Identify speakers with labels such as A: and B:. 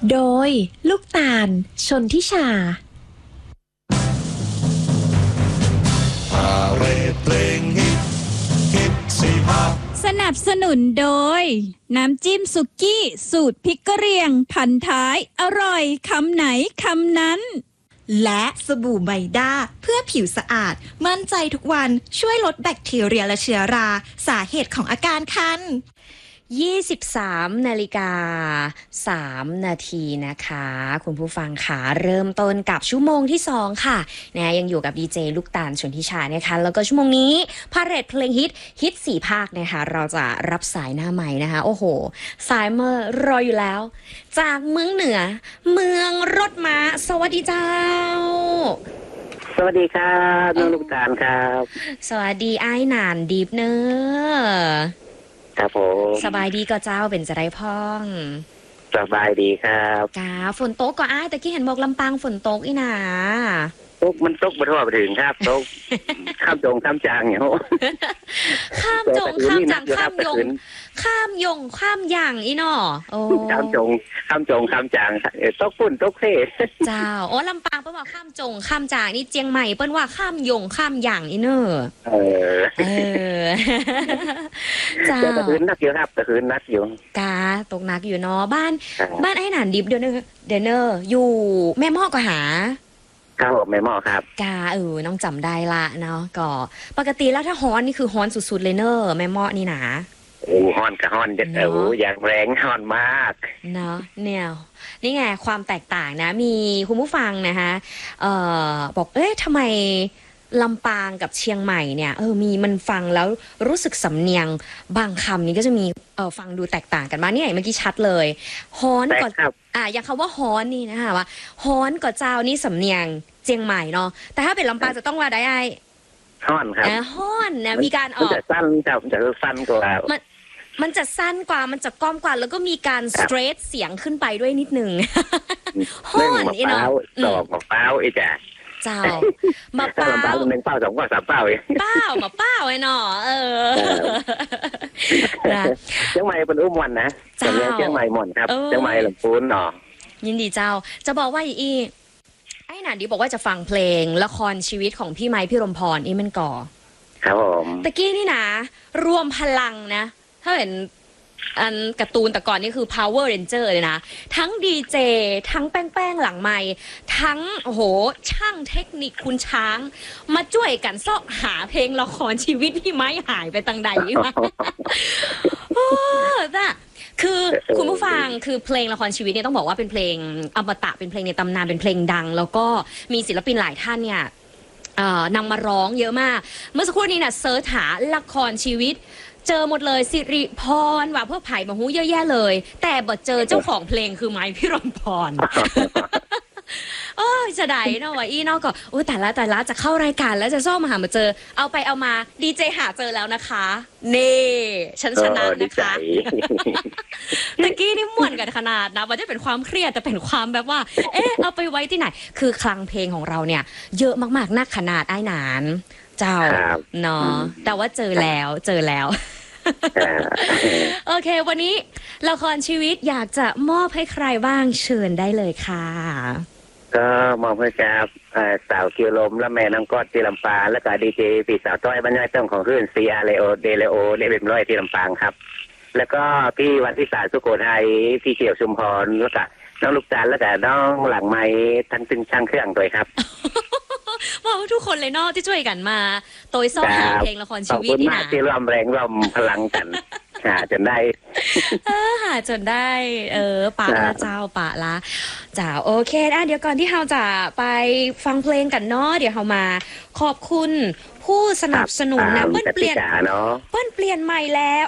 A: โดยลูกตาลชนทิชา
B: พาเรดเพลงฮิตฮิตสี่ภาค
C: สนับสนุนโดยน้ำจิ้มสุกี้สูตรพริกกะเหรี่ยงพันท้ายอร่อยคำไหนคำนั้น
D: และสบู่ไมด้าเพื่อผิวสะอาดมั่นใจทุกวันช่วยลดแบคทีเรียและเชื้อราสาเหตุของอาการคัน
E: 23:03 นาทีนะคะคุณผู้ฟังค่ะเริ่มต้นกับชั่วโมงที่2ค่ะนะยังอยู่กับดีเจลูกตาลชนทิชานะคะแล้วก็ชั่วโมงนี้พาเรดเพลงฮิต4ภาคนะคะเราจะรับสายหน้าใหม่นะคะโอ้โหสายเมอร์รออยู่แล้วจากเมืองเหนือเมืองรถม้าสวัสดีเจ้า
F: สวัสดีครับน้องลูกตาลครับ
E: สวัสดีไอ้หนานดีฟเนอ
F: ครับผม
E: สบายดีก็เจ้าเป็นจะได้พ้อง
F: สบายดีครับ
E: กาฝนตกก็อ้ายแต่กี้เห็นบอกลำปางฝนตกอีหนา
F: ตกมันตกมาทั่วไปถึงครับตกข้ามจงข้ามจางเนี่ย
E: ข้ามจงข้ามจางข้ามยงข้ามยงข้ามอย่างอีหนอโอ้
F: ข้ามจงข้ามจางตกฝุ่นตกเท่
E: เจ้าโอ้ลำปางเปิ้นว่าข้ามจงข้ามจางนี่เจียงใหม่เปิ้นว่าข้ามยงข้ามอย่างอีเนอ
F: เจ้าตะคืนนักอยู่ครับตะคืนนักอยู่
E: กาตกนักอยู่เนาะบ้านไอ้หนานดิบเดนเนอร์อยู่แม่หม้อก็หา
F: ครับผมแม่หม้อครับ
E: กาน้องจำได้ละเนาะก็ปกติแล้วถ้าฮ้อนนี่คือฮ้อนสุดๆเลยเนอะแม่หม้อนี่นะ
F: ฮ้อนกับฮ้อนเด็ดอย่างแรงฮ้อนมาก
E: เนาะเนี่ยนี่ไงความแตกต่างนะมีคุณผู้ฟังนะคะบอกทำไมลำปางกับเชียงใหม่เนี่ยมีมันฟังแล้วรู้สึกสำเนียงบางคำนี้ก็จะมีฟังดูแตกต่างกันมาเนี่ยเมื่อกี้ชัดเลยฮ้อนก่อนอย่างคำว่าฮ้อนนี่นะคะว่าฮ้อนก่อนเจ้านี่สำเนียงเชียงใหม่เนาะแต่ถ้าเป็นลำปางจะต้องว่าได้
F: ฮ้อนครับ
E: ฮ้อนนะมีการออก
F: จะสั้นจะสั้นกว่า
E: มันจะสั้นกว่ามันจะก้อมกว่าแล้วก็มีการสเตรทเสียงขึ้นไปด้วยนิดนึง
F: ฮ้อนอีเนาะดอกมะพร้าวอีจ้ะ
E: เจ้ามาเป้า
F: 1เป้า2เป้า3เป้า
E: เป้ามาเป้าไอ้หนอ
F: เชียงใหม่เป็นอุ้มวันนะเชียงใหม่หม่อนครับเชียงใหม่ลำพูนหนอ
E: ยินดีเจ้าจะบอกว่าไอ้หนานดีบอกว่าจะฟังเพลงละครชีวิตของพี่ไม้พี่รมพรมันก่อ
F: ครับผม
E: ตะกี้นี่นะรวมพลังนะถ้าเห็นอันการ์ตูนแต่ก่อนนี่คือ Power Ranger เลยนะทั้งดีเจทั้งแป้งหลังไมค์ทั้งโอ้โหช่างเทคนิคคุณช้างมาช่วยกันซ่อหาเพลงละครชีวิตพี่ไม้หายไปตังใดวะโอ้จ้ะคือคุณผู้ฟังคือเพลงละครชีวิตเนี่ยต้องบอกว่าเป็นเพลงอมตะเป็นเพลงในตำนานเป็นเพลงดังแล้วก็มีศิลปินหลายท่านเนี่ยนำมาร้องเยอะมากเมื่อสักครู่นี้นะเสิร์ชหาละครชีวิตเจอหมดเลยสิริพรว่าเพื่อไผ่มาหูเยอะแยะเลยแต่บ่เจอเจ้าของเพลงคือไม้พี่รมพรจะได้เนาะว่าอีนอกก็แต่ละจะเข้ารายการแล้วจะซ่อมมาหามาเจอเอาไปเอามาดีเจหาเจอแล้วนะคะเน่ฉันชนะนะคะตะกี้นี่ม่วนกันขนาดนะมันจะเป็นความเครียดแต่เป็นความแบบว่าเอาไปไว้ที่ไหนคือคลังเพลงของเราเนี่ยเยอะมากๆนักขนาดไอ้หนานเจ้าเนาะแต่ว่าเจอแล้วโอเควันนี้ละครชีวิตอยากจะมอบให้ใครบ้างเชิญได้เลยค่ะ
F: ก็มอบให้กับสาวคิวลมและแม่น้องกอดที่ลำปางและก็ดีเจปีสาวต้อยบรรยายต้องของคลื่นซีอาร์เลโอเดเลโอเลเบมร้อยที่ลำปางครับแล้วก็พี่วันที่3สุโขทัยพี่เกี่ยวชุมพรแล้วก็น้องลูกจันแล้วก็น้องหลังไม้ทั้งเป็นช่างเครื่องด้วยครับ
E: ว่าทุกคนเลยเนาะที่ช่วยกันมาโดยซ่อมหาเพลงละครชีวิตนี่นะ
F: ที่ร่วมแรงร่วมพลังกันหาจนได้
E: หาจนได้ปะละเจ้าปะละจ้าโอเคเดี๋ยวก่อนที่เราจะไปฟังเพลงกันเนาะเดี๋ยวเรามาขอบคุณผู้สนับสนุนนะเปิ้ลเปลี่ยนใหม่แล้ว